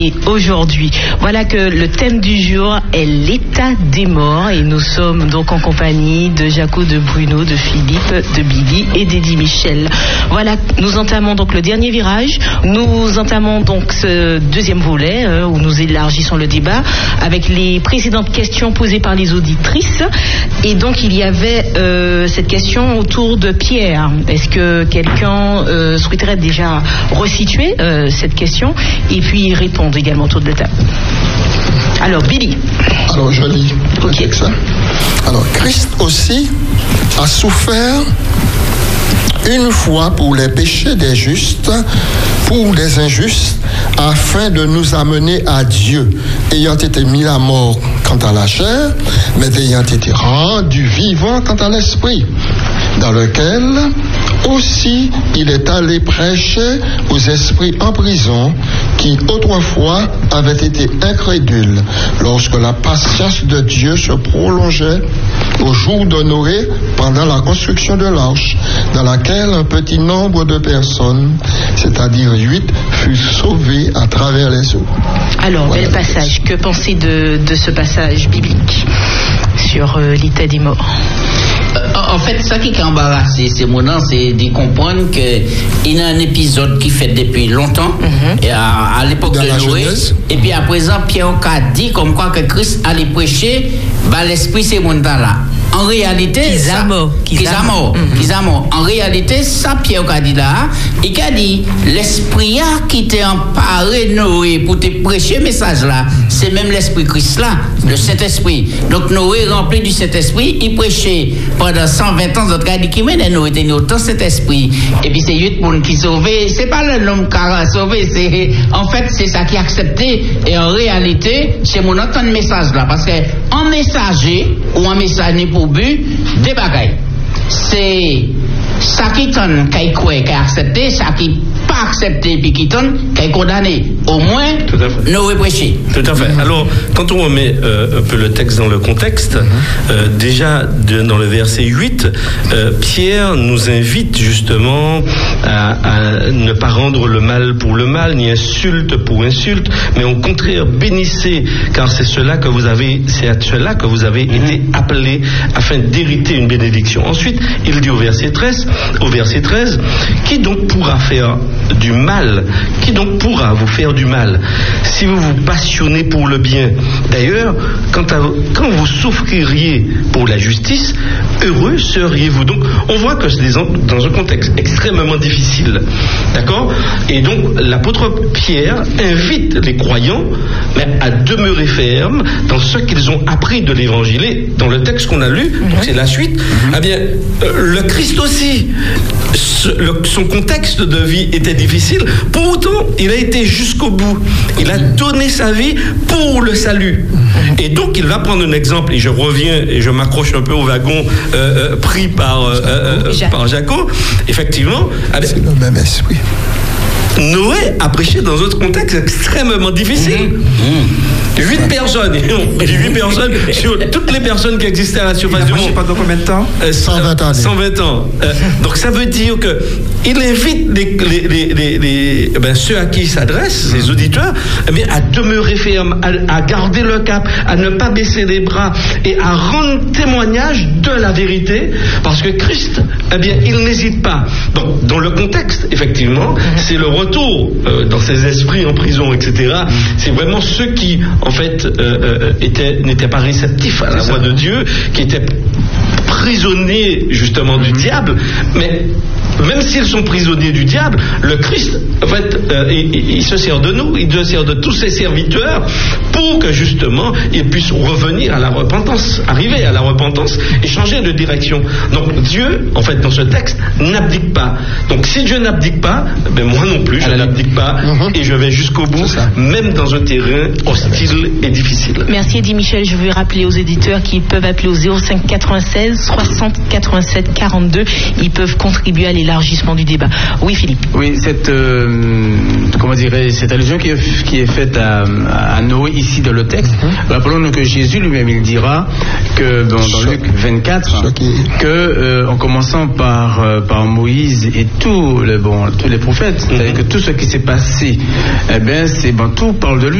Et aujourd'hui, voilà que le thème du jour est l'état des morts et nous sommes donc en compagnie de Jaco, de Bruno, de Philippe, de Billy et d'Eddie Michel. Voilà, nous entamons donc le dernier virage. Nous entamons donc ce deuxième volet où nous élargissons le débat avec les précédentes questions posées par les auditrices. Et donc il y avait cette question autour de Pierre. Est-ce que quelqu'un souhaiterait déjà resituer cette question et puis répondre également autour de la table? Alors, Billy. Alors, je lis. Ok. Ça. Alors, Christ aussi a souffert une fois pour les péchés des justes, pour les injustes, afin de nous amener à Dieu, ayant été mis à mort quant à la chair, mais ayant été rendu vivant quant à l'esprit, dans lequel aussi il est allé prêcher aux esprits en prison, qui autrefois avaient été incrédules, lorsque la patience de Dieu se prolongeait au jour de Noé pendant la construction de l'arche, dans laquelle un petit nombre de personnes, c'est-à-dire 8, fut sauvé à travers les eaux. Alors, voilà, bel passage. Que pensez de ce passage biblique sur l'état des morts? En fait, ça qui est embarrassé, c'est de comprendre qu'il y a un épisode qui fait depuis longtemps, et à l'époque de Noé, et puis à présent, Pierre a dit comme quoi que Christ allait prêcher, l'esprit c'est mon temps là. En réalité, en réalité, ça Pierre a dit là, il a dit l'esprit qui t'a emparé Noé pour te prêcher le message là, c'est même l'esprit Christ là, le Saint-Esprit. Donc Noé rempli du Saint-Esprit, il prêchait pendant 120 ans, d'autres cas dit qui mène Noé était autant Saint-Esprit. Et puis c'est 8 personnes qui sauvé, c'est pas l'homme qui a sauvé, c'est en fait c'est ça qui a accepté. Et en réalité, c'est mon autant de message là, parce que en messager ou en message pour but, des bagailles. C'est ça qui donne, qui croit, qui a accepté, ça qui pas accepté, puis qui donne, qui est condamné. Au moins, nous réfléchir. Tout à fait. Alors, quand on remet un peu le texte dans le contexte, déjà dans le verset 8, Pierre nous invite justement à ne pas rendre le mal pour le mal, ni insulte pour insulte, mais au contraire, bénissez, car c'est à cela que vous avez été appelés afin d'hériter une bénédiction. Ensuite, il dit au verset 13, qui donc pourra faire du mal? Qui donc pourra vous faire du mal si vous vous passionnez pour le bien? D'ailleurs, quand vous souffririez pour la justice, heureux seriez-vous. Donc, on voit que c'est dans un contexte extrêmement difficile. D'accord? Et donc, l'apôtre Pierre invite les croyants à demeurer fermes dans ce qu'ils ont appris de l'évangile. Et dans le texte qu'on a lu, donc c'est la suite, eh bien, le Christ aussi, son contexte de vie était difficile, pour autant il a été jusqu'au bout, il a donné sa vie pour le salut, et donc il va prendre un exemple, et je reviens et je m'accroche un peu au wagon pris par Jaco. Effectivement, c'est le même esprit. Noé a prêché dans un contexte extrêmement difficile. 8 personnes, 8 personnes sur toutes les personnes qui existaient à la surface du monde. Pendant combien de temps? 120 ans. 120 ans. Donc ça veut dire que il invite ceux à qui il s'adresse, les auditeurs, à demeurer fermes, à garder le cap, à ne pas baisser les bras et à rendre témoignage de la vérité, parce que Christ, il n'hésite pas. Donc dans le contexte, effectivement, c'est le retour dans ces esprits en prison, etc. C'est vraiment ceux qui, en fait, n'étaient pas réceptifs à la voix de Dieu, qui étaient prisonniers justement du diable, mais même s'ils sont prisonniers du diable, le Christ, en fait, il se sert de nous, il se sert de tous ses serviteurs pour que justement ils puissent revenir à la repentance, arriver à la repentance et changer de direction. Donc Dieu, en fait, dans ce texte, n'abdique pas. Donc si Dieu n'abdique pas, moi non plus, je n'abdique pas et je vais jusqu'au bout, même dans un terrain hostile et difficile. Merci Eddie Michel. Je veux rappeler aux éditeurs qu'ils peuvent appeler au 05 96 60 87 42. Ils peuvent contribuer à l'élargissement du débat. Oui, Philippe. Oui, cette allusion qui est faite à Noé ici dans le texte. Rappelons-nous que Jésus lui-même il dira que dans Luc 24 que en commençant par Moïse et tous les prophètes, c'est-à-dire que tout ce qui s'est passé, tout parle de lui.